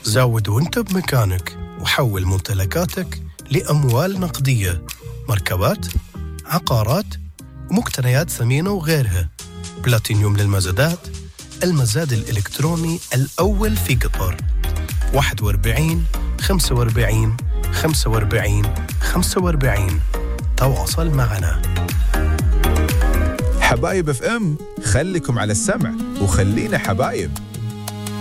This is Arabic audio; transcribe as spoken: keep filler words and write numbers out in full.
زود وانت بمكانك وحول ممتلكاتك لأموال نقدية، مركبات، عقارات ومقتنيات ثمينة وغيرها. بلاتينيوم للمزادات، المزاد الإلكتروني الأول في قطر. واحد وأربعين خمسة وأربعين خمسة وأربعين خمسة وأربعين. تواصل معنا. حبايب اف ام، خليكم على السمع وخلينا حبايب.